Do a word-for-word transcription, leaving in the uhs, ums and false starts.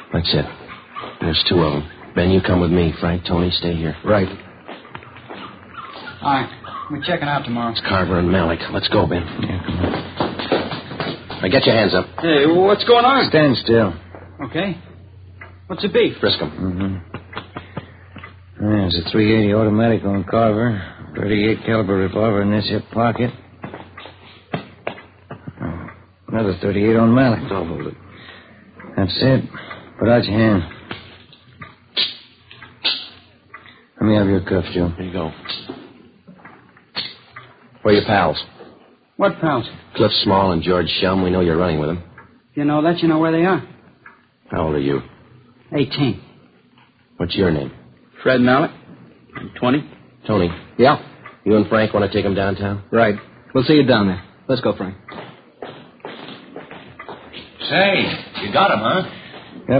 That's it. There's two of them. Ben, you come with me. Frank, Tony, stay here. Right. All right. We're checking out tomorrow. It's Carver and Malik. Let's go, Ben. Yeah, come on. Now, get your hands up. Hey, what's going on? Stand still. Okay. What's the beef? Frisk 'em. Mm-hmm. There's a three eighty automatic on Carver. thirty-eight caliber revolver in this hip pocket. Another thirty-eight on Malik. Don't hold it. That's it. Put out your hand. Let me have your cuff, Joe. Here you go. Where are your pals? What pals? Cliff Small and George Shum. We know you're running with them. You know that? You know where they are? How old are you? Eighteen. What's your name? Fred Malik. Twenty. Tony. Yeah. You and Frank want to take them downtown? Right. We'll see you down there. Let's go, Frank. Say, you got him, huh?